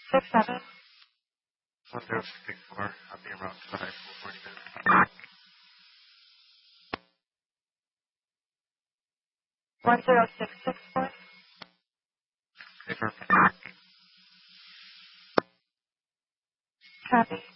67. 1064. I'll be around 5:40 minutes. One zero six six four. Okay, perfect. Copy.